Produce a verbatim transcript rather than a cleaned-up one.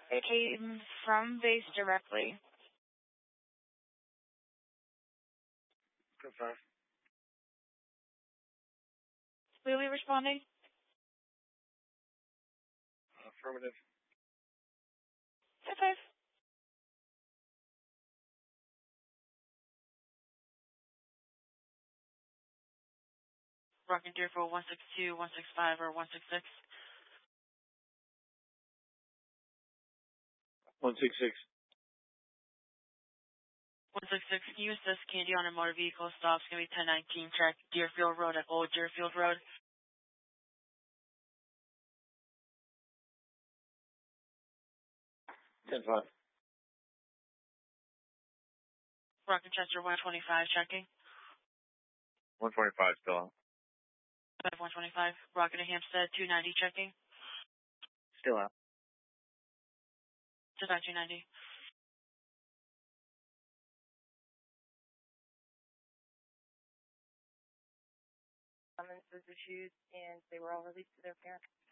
It came from base directly. Confirm. Clearly responding? Affirmative. Five five. Rocket Deerfield one six two, one six five, or one six six. one six six. one six six, can you assist Candy on a motor vehicle stop? It's going to be ten nineteen, track Deerfield Road at Old Deerfield Road. ten five. Rocket Chester one twenty-five, checking. one twenty-five still out. one twenty-five, Rocket to Hampstead two ninety, checking. Still out. Just two ninety. Summons was issued and they were all released to their parents.